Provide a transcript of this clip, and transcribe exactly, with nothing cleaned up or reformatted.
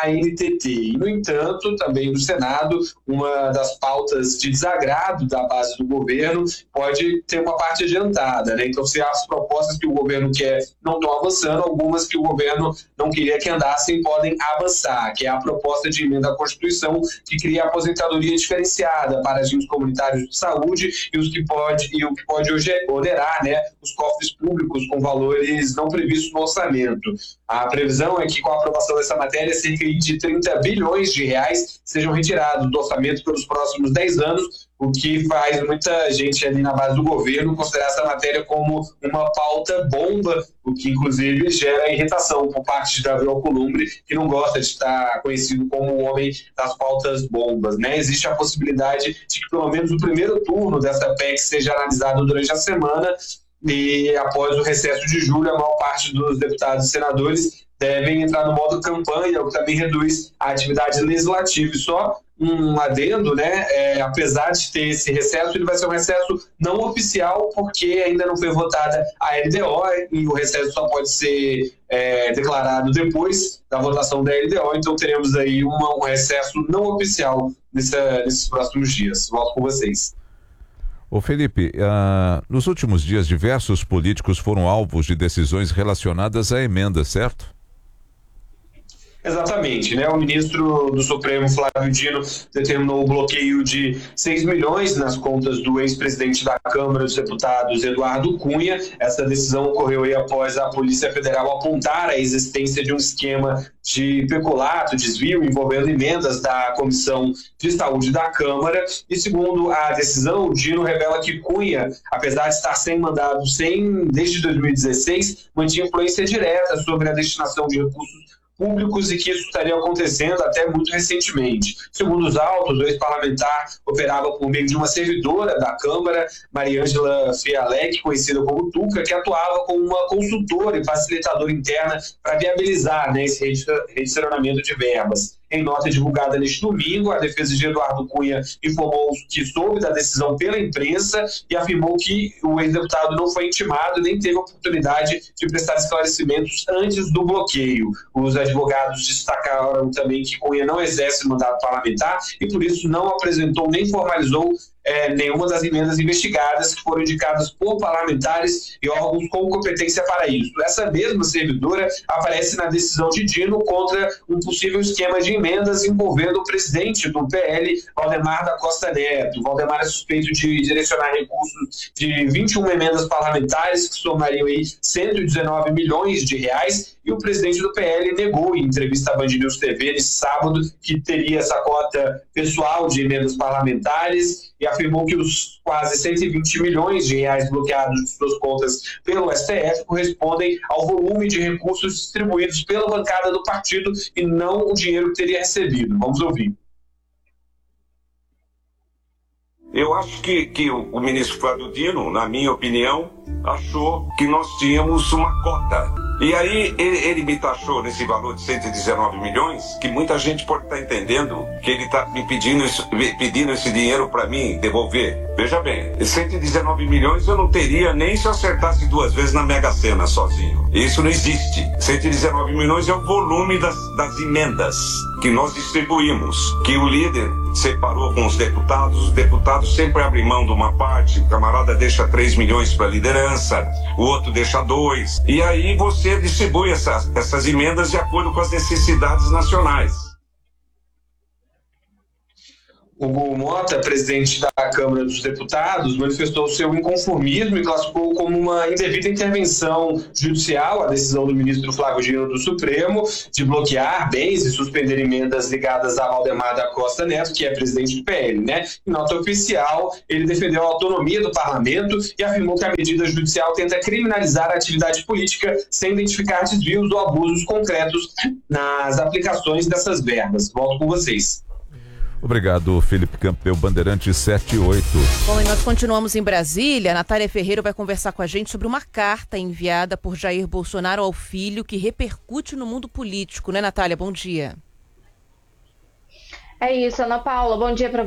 a N T T. E, no entanto, também no Senado, uma das pautas de desagrado da base do governo pode ter uma parte adiantada, né? Então, se as propostas que o governo quer não estão avançando, algumas que o governo não queria que andassem podem avançar, que é a proposta de emenda à Constituição que cria a aposentadoria diferenciada para agentes comunitários de saúde e, os que pode, e o que pode hoje onerar, né, os cofres públicos com valores não previstos no orçamento. A previsão é que, com a aprovação dessa matéria, cerca de trinta bilhões de reais sejam retirados do orçamento pelos próximos dez anos, o que faz muita gente ali na base do governo considerar essa matéria como uma pauta bomba, o que inclusive gera irritação por parte de Davi Alcolumbre, que não gosta de estar conhecido como o homem das pautas bombas, né? Existe a possibilidade de que pelo menos o primeiro turno dessa P E C seja analisado durante a semana e, após o recesso de julho, a maior parte dos deputados e senadores devem entrar no modo campanha, o que também reduz a atividade legislativa. E só um adendo, né? É, apesar de ter esse recesso, ele vai ser um recesso não oficial, porque ainda não foi votada a L D O e o recesso só pode ser é, declarado depois da votação da L D O. Então teremos aí uma, um recesso não oficial nessa, nesses próximos dias. Volto com vocês. Ô Felipe, uh, nos últimos dias diversos políticos foram alvos de decisões relacionadas a emendas, certo? Exatamente, né? O ministro do Supremo, Flávio Dino, determinou o bloqueio de seis milhões nas contas do ex-presidente da Câmara dos Deputados, Eduardo Cunha. Essa decisão ocorreu aí após a Polícia Federal apontar a existência de um esquema de peculato, desvio, envolvendo emendas da Comissão de Saúde da Câmara. E, segundo a decisão, o Dino revela que Cunha, apesar de estar sem mandado sem, desde dois mil e dezesseis, mantinha influência direta sobre a destinação de recursos públicos e que isso estaria acontecendo até muito recentemente. Segundo os autos, o ex-parlamentar operava por meio de uma servidora da Câmara, Mariângela Fialec, conhecida como Tuca, que atuava como uma consultora e facilitadora interna para viabilizar, né, esse redirecionamento de verbas. Em nota divulgada neste domingo, a defesa de Eduardo Cunha informou que soube da decisão pela imprensa e afirmou que o ex-deputado não foi intimado nem teve oportunidade de prestar esclarecimentos antes do bloqueio. Os advogados destacaram também que Cunha não exerce mandato parlamentar e, por isso, não apresentou nem formalizou É, nenhuma das emendas investigadas que foram indicadas por parlamentares e órgãos com competência para isso. Essa mesma servidora aparece na decisão de Dino contra um possível esquema de emendas envolvendo o presidente do P L, Valdemar da Costa Neto. Valdemar é suspeito de direcionar recursos de vinte e uma emendas parlamentares, que somariam aí cento e dezenove milhões de reais, e o presidente do P L negou em entrevista à Band News T V nesse sábado que teria essa cota pessoal de emendas parlamentares e afirmou que os quase cento e vinte milhões de reais bloqueados de suas contas pelo S T F correspondem ao volume de recursos distribuídos pela bancada do partido e não o dinheiro que teria recebido. Vamos ouvir. Eu acho que, que o, o ministro Flávio Dino, na minha opinião, achou que nós tínhamos uma cota. E aí ele, ele me taxou nesse valor de cento e dezenove milhões, que muita gente pode estar entendendo que ele está me pedindo, isso, pedindo esse dinheiro para mim devolver. Veja bem, cento e dezenove milhões eu não teria nem se eu acertasse duas vezes na Mega Sena sozinho. Isso não existe. cento e dezenove milhões é o volume das, das emendas que nós distribuímos, que o líder separou com os deputados. Os deputados sempre abrem mão de uma parte, o camarada deixa três milhões para a liderança, o outro deixa dois, e aí você distribui essas, essas emendas de acordo com as necessidades nacionais. Hugo Mota, presidente da Câmara dos Deputados, manifestou seu inconformismo e classificou como uma indevida intervenção judicial a decisão do ministro Flávio Dino do Supremo de bloquear bens e suspender emendas ligadas a Valdemar da Costa Neto, que é presidente do P L, né? Em nota oficial, ele defendeu a autonomia do parlamento e afirmou que a medida judicial tenta criminalizar a atividade política sem identificar desvios ou abusos concretos nas aplicações dessas verbas. Volto com vocês. Obrigado, Felipe Campbell, Bandeirante setenta e oito. Bom, e nós continuamos em Brasília. A Natália Ferreira vai conversar com a gente sobre uma carta enviada por Jair Bolsonaro ao filho que repercute no mundo político, né, Natália? Bom dia. É isso, Ana Paula. Bom dia para